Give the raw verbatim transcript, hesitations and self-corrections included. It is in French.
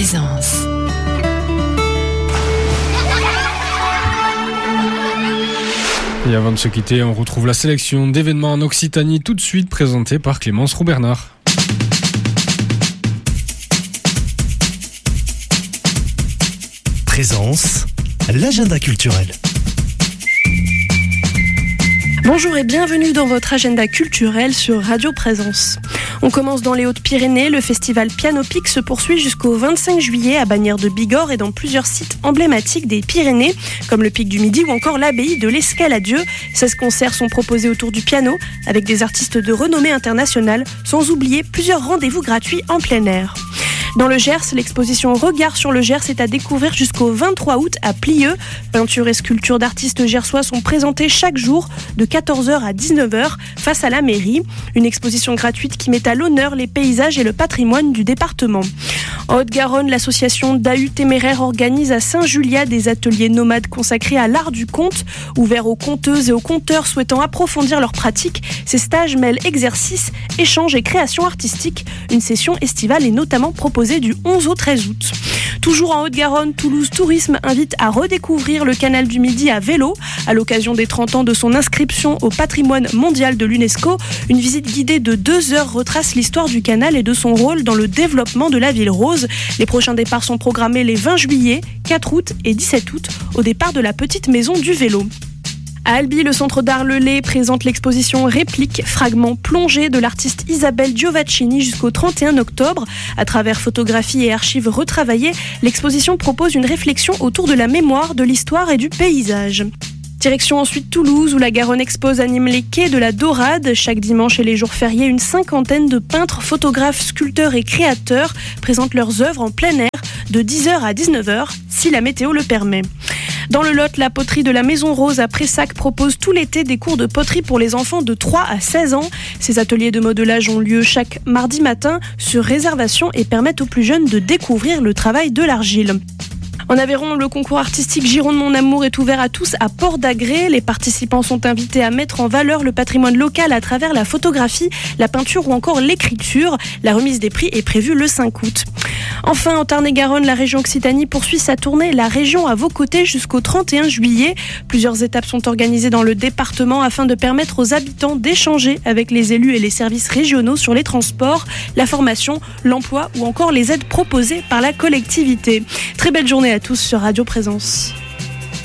Présence. Et avant de se quitter, on retrouve la sélection d'événements en Occitanie tout de suite présentée par Clémence Roux-Bernard. Présence, l'agenda culturel. Bonjour et bienvenue dans votre agenda culturel sur Radio Présence. On commence dans les Hautes-Pyrénées. Le festival Piano Pic se poursuit jusqu'au vingt-cinq juillet à Bagnères de Bigorre et dans plusieurs sites emblématiques des Pyrénées, comme le Pic du Midi ou encore l'abbaye de l'Escaladieu. seize concerts sont proposés autour du piano avec des artistes de renommée internationale, sans oublier plusieurs rendez-vous gratuits en plein air. Dans le Gers, l'exposition Regard sur le Gers est à découvrir jusqu'au vingt-trois août à Plieux. Peintures et sculptures d'artistes gersois sont présentées chaque jour de quatorze heures à dix-neuf heures face à la mairie. Une exposition gratuite qui met à l'honneur les paysages et le patrimoine du département. En Haute-Garonne, l'association Dahu Téméraire organise à Saint-Juliat des ateliers nomades consacrés à l'art du conte, ouverts aux conteuses et aux conteurs souhaitant approfondir leur pratique. Ces stages mêlent exercices, échanges et création artistique. Une session estivale est notamment proposée du onze au treize août. Toujours en Haute-Garonne, Toulouse Tourisme invite à redécouvrir le canal du Midi à vélo. À l'occasion des trente ans de son inscription au patrimoine mondial de l'UNESCO, une visite guidée de deux heures retrace l'histoire du canal et de son rôle dans le développement de la ville rose. Les prochains départs sont programmés les vingt juillet, quatre août et dix-sept août au départ de la petite maison du vélo. À Albi, le centre d'art Le Lay présente l'exposition Répliques, fragments plongés de l'artiste Isabelle Giovaccini jusqu'au trente et un octobre. À travers photographies et archives retravaillées, l'exposition propose une réflexion autour de la mémoire, de l'histoire et du paysage. Direction ensuite Toulouse, où la Garonne Expose anime les quais de la Dorade. Chaque dimanche et les jours fériés, une cinquantaine de peintres, photographes, sculpteurs et créateurs présentent leurs œuvres en plein air de dix heures à dix-neuf heures, si la météo le permet. Dans le Lot, la poterie de la Maison Rose à Pressac propose tout l'été des cours de poterie pour les enfants de trois à seize ans. Ces ateliers de modelage ont lieu chaque mardi matin sur réservation et permettent aux plus jeunes de découvrir le travail de l'argile. En Aveyron, le concours artistique Gironde Mon Amour est ouvert à tous à Port d'Agré. Les participants sont invités à mettre en valeur le patrimoine local à travers la photographie, la peinture ou encore l'écriture. La remise des prix est prévue le cinq août. Enfin, en Tarn-et-Garonne, la région Occitanie poursuit sa tournée La Région à vos côtés jusqu'au trente et un juillet. Plusieurs étapes sont organisées dans le département afin de permettre aux habitants d'échanger avec les élus et les services régionaux sur les transports, la formation, l'emploi ou encore les aides proposées par la collectivité. Très belle journée à tous sur Radio Présence.